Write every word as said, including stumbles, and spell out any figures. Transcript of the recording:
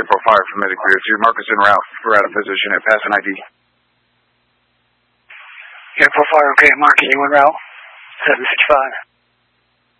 April five from Medicare to Marcus en route. We're out of position at pass and I D. April five, okay, Marcus, you en route. seven six five.